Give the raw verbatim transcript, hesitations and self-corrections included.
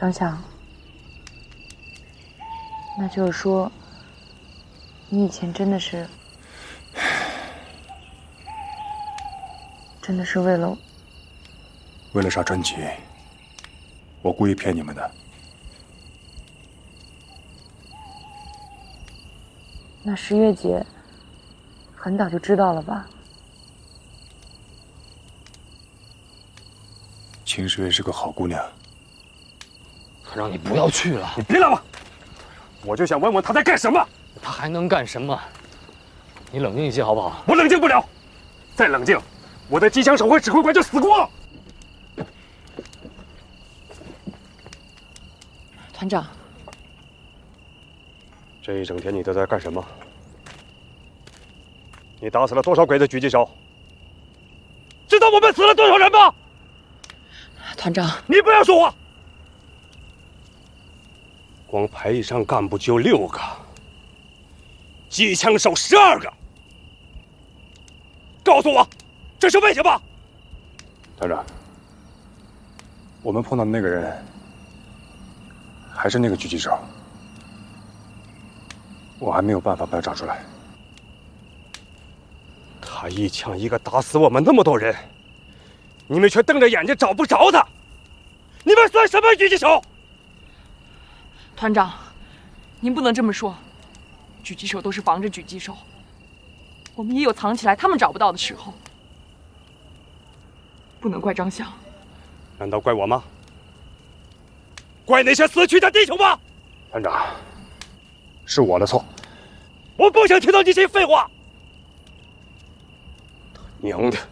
张翔，那就是说，你以前真的是，真的是为了为了杀陈奇，我故意骗你们的。 那十月姐很早就知道了吧？ 秦十月是个好姑娘， 他让你不要去了。 你别来了，我就想问问她在干什么。 他还能干什么？你冷静一些好不好？ 我冷静不了，再冷静，我的机枪手会指挥官就死光了。 团长， 这一整天你都在干什么？你打死了多少鬼子狙击手？知道我们死了多少人吗？ 团长， 你不要说话。光排以上干部就六个，机枪手十二个。告诉我，这是为什么？团长，我们碰到的那个人还是那个狙击手，我还没有办法把他找出来。他一枪一个打死我们那么多人，你们却瞪着眼睛找不着他，你们算什么狙击手？ 团长，您不能这么说，狙击手都是防着狙击手，我们也有藏起来他们找不到的时候，不能怪张翔。 难道怪我吗？怪那些死去的弟兄吗？团长，是我的错。我不想听到这些废话。他娘的！